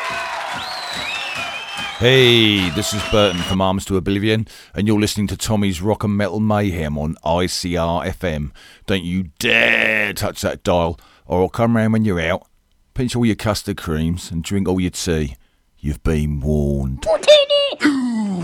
Hey, this is Burton from Arms to Oblivion, and you're listening to Tommy's Rock and Metal Mayhem on ICR FM. Don't you dare touch that dial, or I'll come round when you're out, pinch all your custard creams, and drink all your tea. You've been warned.